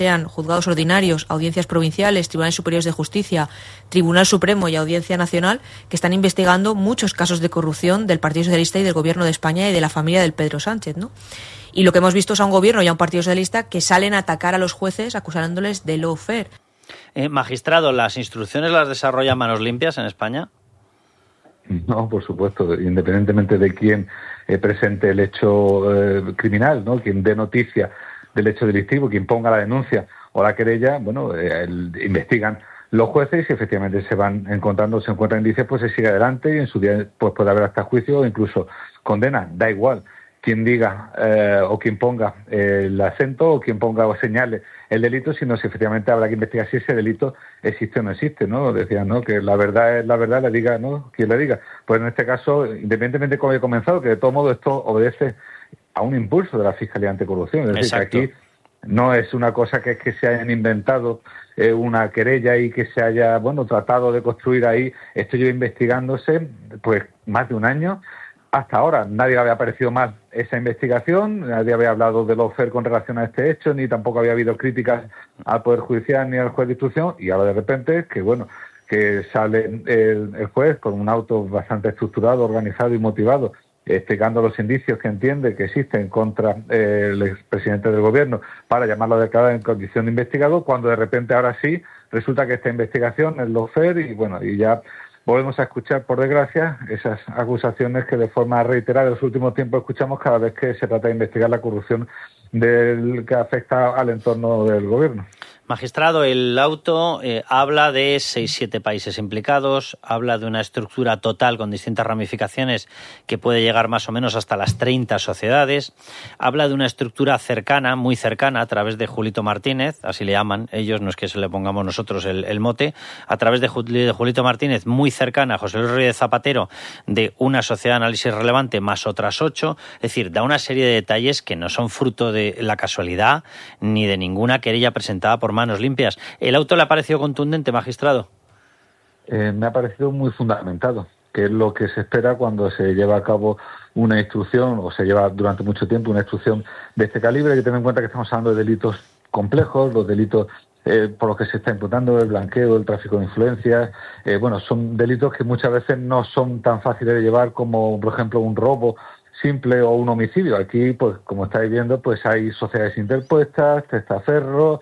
sean juzgados ordinarios, audiencias provinciales, tribunales superiores de justicia, Tribunal Supremo y Audiencia Nacional, que están investigando muchos casos de corrupción del Partido Socialista y del Gobierno de España y de la familia del Pedro Sánchez, ¿no? Y lo que hemos visto es a un gobierno y a un Partido Socialista que salen a atacar a los jueces acusándoles de lawfare. Magistrado, ¿las instrucciones las desarrolla Manos Limpias en España? No, por supuesto, independientemente de quién presente el hecho criminal, ¿no? Quien dé noticia del hecho delictivo, quien ponga la denuncia o la querella, bueno, investigan los jueces y si efectivamente se encuentran indicios, pues se sigue adelante y en su día pues puede haber hasta juicio o incluso condena, da igual quien diga o quien ponga el acento o quien ponga o señale el delito, sino si efectivamente habrá que investigar si ese delito existe o no existe, ¿no? Decían, ¿no?, que la verdad es la verdad, le diga, ¿no?, quien le diga. Pues en este caso, independientemente de cómo haya comenzado, que de todo modo esto obedece a un impulso de la Fiscalía Anticorrupción. Es decir, que aquí no es una cosa que se hayan inventado una querella y que se haya, bueno, tratado de construir ahí. Esto lleva investigándose pues más de un año. Hasta ahora nadie había parecido mal esa investigación, nadie había hablado de lawfare con relación a este hecho, ni tampoco había habido críticas al Poder Judicial ni al juez de instrucción, y ahora de repente, que sale el juez con un auto bastante estructurado, organizado y motivado, explicando los indicios que entiende que existen contra el expresidente del Gobierno para llamarlo a declarar en condición de investigado, cuando de repente ahora sí resulta que esta investigación es lawfare y ya volvemos a escuchar, por desgracia, esas acusaciones que de forma reiterada en los últimos tiempos escuchamos cada vez que se trata de investigar la corrupción que afecta al entorno del Gobierno. Magistrado, el auto habla de 6-7 países implicados, habla de una estructura total con distintas ramificaciones que puede llegar más o menos hasta las 30 sociedades, habla de una estructura cercana, muy cercana, a través de Julito Martínez, así le llaman ellos, no es que se le pongamos nosotros el mote, a través de Julito Martínez, muy cercana a José Luis Rodríguez Zapatero, de una sociedad de análisis relevante más otras 8, es decir, da una serie de detalles que no son fruto de la casualidad ni de ninguna querella presentada por Manos Limpias. ¿El auto le ha parecido contundente, magistrado? Me ha parecido muy fundamentado, que es lo que se espera cuando se lleva a cabo una instrucción, o se lleva durante mucho tiempo una instrucción de este calibre. Hay que tener en cuenta que estamos hablando de delitos complejos, los delitos por los que se está imputando, el blanqueo, el tráfico de influencias, son delitos que muchas veces no son tan fáciles de llevar como, por ejemplo, un robo simple o un homicidio. Aquí, pues como estáis viendo, pues hay sociedades interpuestas, testaferros,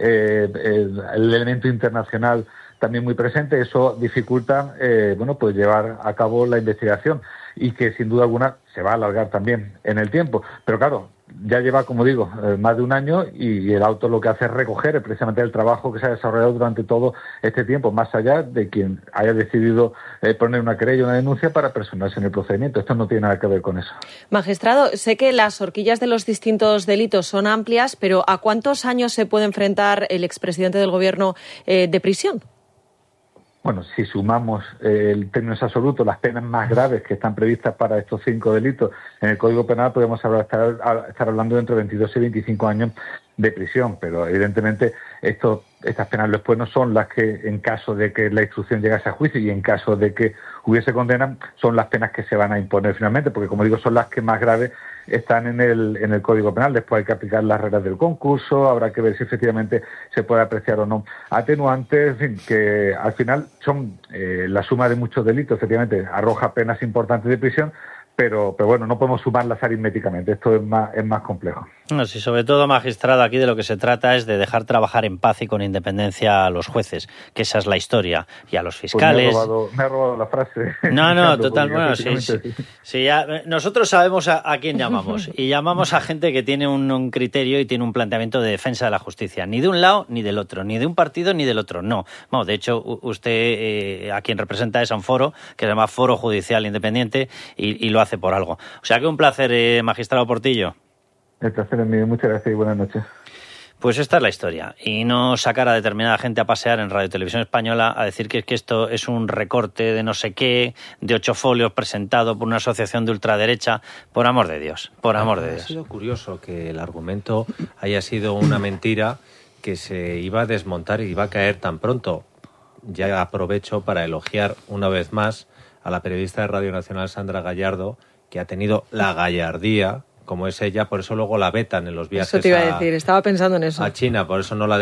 el elemento internacional también muy presente. Eso dificulta pues llevar a cabo la investigación y que sin duda alguna se va a alargar también en el tiempo. Pero claro, ya lleva, como digo, más de un año y el auto lo que hace es recoger precisamente el trabajo que se ha desarrollado durante todo este tiempo, más allá de quien haya decidido poner una querella, una denuncia para personarse en el procedimiento. Esto no tiene nada que ver con eso. Magistrado, sé que las horquillas de los distintos delitos son amplias, pero ¿a cuántos años se puede enfrentar el expresidente del Gobierno de prisión? Bueno, si sumamos el términos absolutos, las penas más graves que están previstas para estos 5 delitos en el Código Penal, podemos estar hablando de entre 22 y 25 años de prisión, pero evidentemente estas penas después no son las que, en caso de que la instrucción llegase a juicio y en caso de que hubiese condena, son las penas que se van a imponer finalmente, porque como digo, son las que más graves están en el Código Penal. Después hay que aplicar las reglas del concurso, habrá que ver si efectivamente se puede apreciar o no atenuantes, en fin, que al final son la suma de muchos delitos, efectivamente arroja penas importantes de prisión, pero bueno, no podemos sumarlas aritméticamente, esto es más complejo. No, sí, sobre todo, magistrado, aquí de lo que se trata es de dejar trabajar en paz y con independencia a los jueces, que esa es la historia, y a los fiscales. Pues me ha robado la frase. No, total, bueno, sí, ya, nosotros sabemos a quién llamamos, y llamamos a gente que tiene un criterio y tiene un planteamiento de defensa de la justicia, ni de un lado ni del otro, ni de un partido ni del otro, no. Bueno, de hecho, usted a quien representa es a un foro, que se llama Foro Judicial Independiente, y lo hace por algo. O sea que un placer, magistrado Portillo. El placer es mío, muchas gracias y buenas noches. Pues esta es la historia, y no sacar a determinada gente a pasear en Radio Televisión Española a decir que esto es un recorte de no sé qué, de 8 folios presentado por una asociación de ultraderecha. Por amor de Dios, por amor de Dios. Ha sido curioso que el argumento haya sido una mentira que se iba a desmontar y iba a caer tan pronto. Ya aprovecho para elogiar una vez más a la periodista de Radio Nacional, Sandra Gallardo, que ha tenido la gallardía como es ella, por eso luego la vetan en los viajes eso te iba a decir, estaba pensando en eso. A China, por eso no la